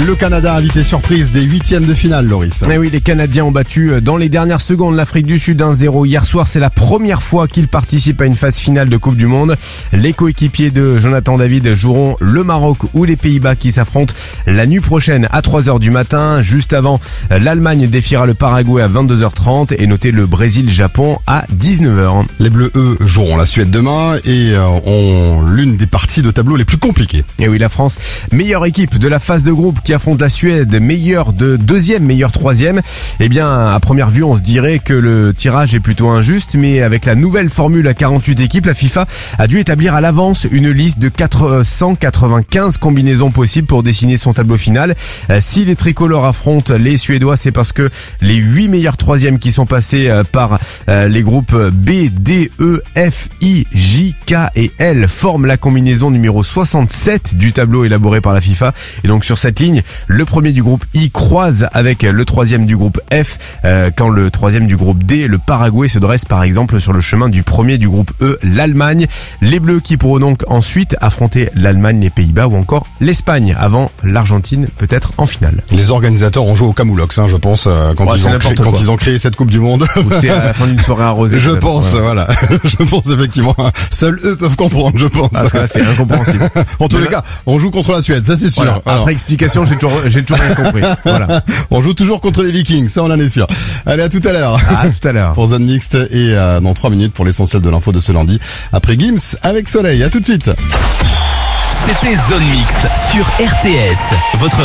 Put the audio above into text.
le Canada invité surprise des 8e de finale, Loris. Et oui, les Canadiens ont battu dans les dernières secondes l'Afrique du Sud 1-0 hier soir. C'est la première fois qu'ils participent à une phase finale de Coupe du Monde. Les coéquipiers de Jonathan David joueront le Maroc ou les Pays-Bas qui s'affrontent la nuit prochaine à 3h du matin. Juste avant, l'Allemagne défiera le Paraguay à 22h30 et notez le Brésil-Japon à 19h. Les Bleus, eux, joueront la Suède demain et ont l'une des parties de tableau les plus compliquées. Et oui, la France, meilleure équipe de la phase de groupe qui affronte la Suède, meilleure de deuxième, meilleure troisième. Eh bien, à première vue, on se dirait que le tirage est plutôt injuste, mais avec la nouvelle formule à 48 équipes, la FIFA a dû établir à l'avance une liste de 495 combinaisons possibles pour dessiner son tableau final. Si les tricolores affrontent les Suédois, c'est parce que les 8 meilleurs troisièmes qui sont passés par les groupes B, D, E, F, I, J, K et L forment la combinaison numéro 67 du tableau élaboré par la FIFA. Et donc sur cette ligne, le premier du groupe I croise avec le troisième du groupe F, quand le troisième du groupe D, le Paraguay, se dresse par exemple sur le chemin du premier du groupe E, l'Allemagne. Les Bleus qui pourront donc ensuite affronter l'Allemagne, les Pays-Bas ou encore l'Espagne avant l'Argentine peut-être en finale. Les organisateurs ont joué au Camoulox, je pense, quand ils ont créé cette Coupe du Monde. Ou c'était à la fin d'une soirée arrosée. Je pense, voilà. Je pense effectivement. Seuls eux peuvent comprendre, je pense. Parce que là, c'est incompréhensible. En tous les cas, on joue contre la Suède, ça c'est sûr. Voilà. Après explication, j'ai toujours rien compris. Voilà. On joue toujours contre les Vikings, ça on en est sûr. Allez, à tout à l'heure. À tout à l'heure. Pour Zone Mixte et dans 3 minutes pour l'essentiel de l'info de ce lundi. Après Gims avec Soleil, à tout de suite. C'était Zone Mixte sur RTS. Votre